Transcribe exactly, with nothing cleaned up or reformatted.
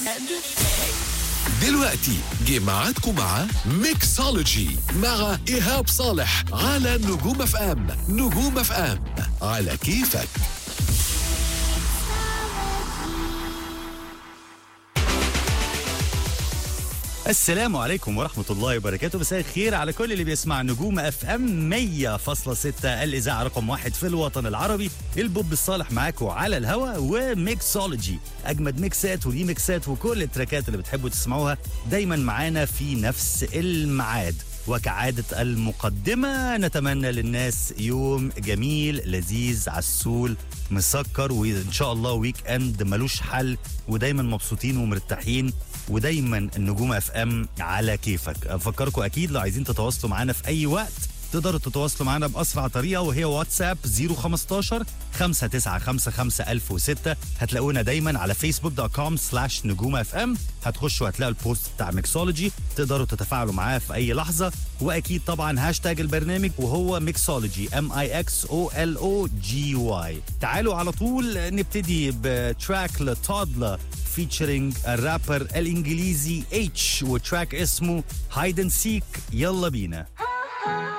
دلوقتي جه ميعادكم مع ميكسولوجي مع إيهاب صالح على نجوم اف ام. نجوم اف ام على كيفك. السلام عليكم ورحمة الله وبركاته. مساء الخير على كل اللي بيسمع نجوم اف ام مية فاصلة ستة، الإذاعة رقم واحد في الوطن العربي. البوب الصالح معاكم على الهوا، وميكسولوجي أجمد ميكسات وريميكسات وكل التراكات اللي بتحبوا تسمعوها دايما معانا في نفس الميعاد. وكعادة المقدمة نتمنى للناس يوم جميل لذيذ عسول مسكر، وإن شاء الله ويك أند ملوش حل، ودايما مبسوطين ومرتاحين، ودايما النجوم اف ام على كيفك. افكركم اكيد لو عايزين تتواصلوا معانا في اي وقت تقدروا تتواصلوا معانا باسرع طريقه، وهي واتساب صفر خمستاشر خمسة تسعة خمسة خمسة ألف وستة. هتلاقونا دايما على فيسبوك دوت كوم سلاش نجوم اف ام. هتخشوا هتلاقوا البوست بتاع ميكسولوجي، تقدروا تتفاعلوا معاه في اي لحظه. واكيد طبعا هاشتاج البرنامج وهو ميكسولوجي ام اي اكس او ال او جي واي. تعالوا على طول نبتدي بتراك لتودلا فيتشرينج الرابر الانجليزي اتش، وتراك اسمه هايد اند سيك. يلا بينا.